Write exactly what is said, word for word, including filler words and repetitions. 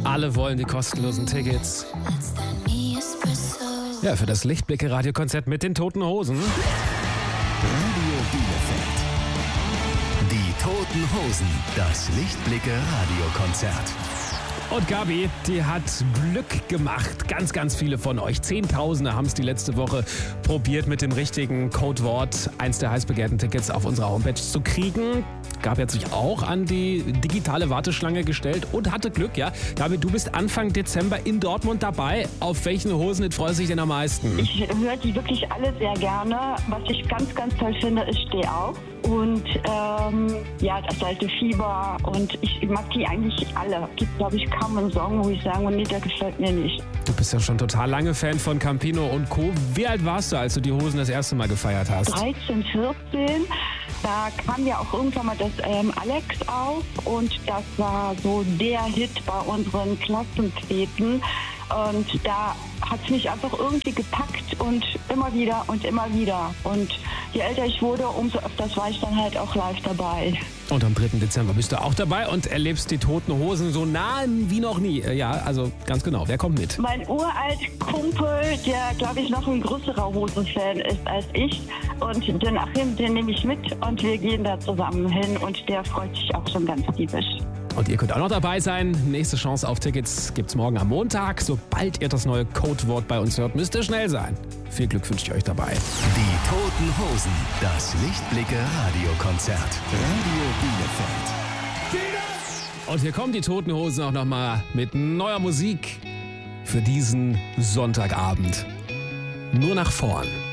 Alle wollen die kostenlosen Tickets. Ja, für das Lichtblicke-Radiokonzert mit den Toten Hosen. Radio Bielefeld. Die Toten Hosen. Das Lichtblicke-Radiokonzert. Und Gabi, die hat Glück gemacht. Ganz, ganz viele von euch. Zehntausende haben es die letzte Woche probiert, mit dem richtigen Codewort eins der heiß begehrten Tickets auf unserer Homepage zu kriegen. Gabi hat sich auch an die digitale Warteschlange gestellt und hatte Glück, ja. Gabi, du bist Anfang Dezember in Dortmund dabei. Auf welchen Hosenhit freust du dich denn am meisten? Ich höre die wirklich alle sehr gerne. Was ich ganz, ganz toll finde, ist Steh auf. Und ähm, ja, das alte Fieber. Und ich mag die eigentlich alle. Es gibt, glaube ich, kaum einen Song, wo ich sagen würde, nee, der gefällt mir nicht. Du bist ja schon total lange Fan von Campino und Co. Wie alt warst du, als du die Hosen das erste Mal gefeiert hast? dreizehn, vierzehn. Da kam ja auch irgendwann mal das ähm, Alex auf. Und das war so der Hit bei unseren Klassenfäden. Und da hat es mich einfach irgendwie gepackt und immer wieder und immer wieder. Und je älter ich wurde, umso öfters war ich dann halt auch live dabei. Und am dritten Dezember bist du auch dabei und erlebst die Toten Hosen so nah wie noch nie. Ja, also ganz genau. Wer kommt mit? Mein uralt Kumpel, der, glaube ich, noch ein größerer Hosenfan ist als ich. Und den Achim, den nehme ich mit und wir gehen da zusammen hin. Und der freut sich auch schon ganz diebisch. Und ihr könnt auch noch dabei sein. Nächste Chance auf Tickets gibt's morgen am Montag. Sobald ihr das neue Codewort bei uns hört, müsst ihr schnell sein. Viel Glück wünsche ich euch dabei. Die Toten Hosen. Das Lichtblicke-Radiokonzert. Radio Bielefeld. Und hier kommen die Toten Hosen auch nochmal mit neuer Musik für diesen Sonntagabend. Nur nach vorn.